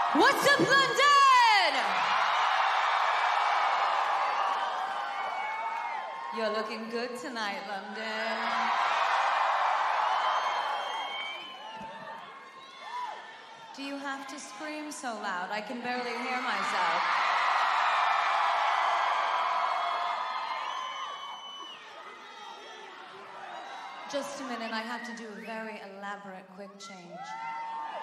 What's up, London? You're looking good tonight, London. Do you have to scream so loud? I can barely hear myself. Just a minute, I have to do a very elaborate quick change.